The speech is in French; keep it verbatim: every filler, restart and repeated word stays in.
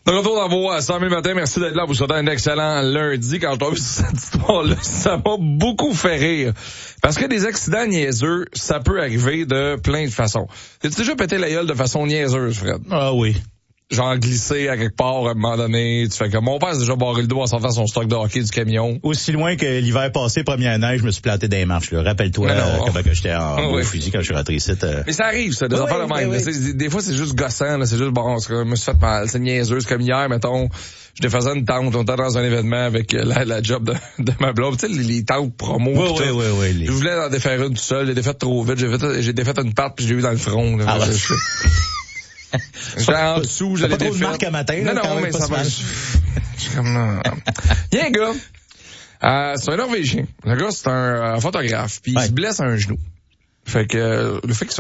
De retour dans vos cent mille matin, merci d'être là. Vous souhaitez un excellent lundi. Quand je trouve cette histoire-là, ça m'a beaucoup fait rire. Parce que des accidents niaiseux, ça peut arriver de plein de façons. As-tu déjà pété la gueule de façon niaiseuse, Fred? Ah oui. Genre glissé à quelque part à un moment donné. Tu fais que mon père s'est déjà barré le dos en sortant son stock de hockey du camion. Aussi loin que l'hiver passé, première neige, je me suis planté dans les marches, là. Rappelle-toi, euh, comment que j'étais en oh, beau oui. fusil quand je suis rentré ici. Euh... Mais ça arrive, ça, des oui, affaires de oui, même. oui. C'est, des fois, c'est juste gossant, là. C'est juste, bon, c'est, je me suis fait mal. C'est niaiseux. C'est comme hier, mettons, je défaisais une tente. On était dans un événement avec la, la job de, de ma blonde. Tu sais, les, les tentes promo. Oui, oui, oui, oui, les... Je voulais en défaire une tout seul. J'ai défait trop vite. J'ai, fait, j'ai défait une patte puis je l'ai eu dans le front, là. Ah, je, J'étais en dessous, je l'ai défait. Pas trop de marque à matin, non, là, non, mais ça va. Je suis comme, non. Il y a un gars. Euh, c'est un Norvégien. Le gars, c'est un euh, photographe. Puis il ouais. se blesse à un genou. Fait que, euh, le fait qu'il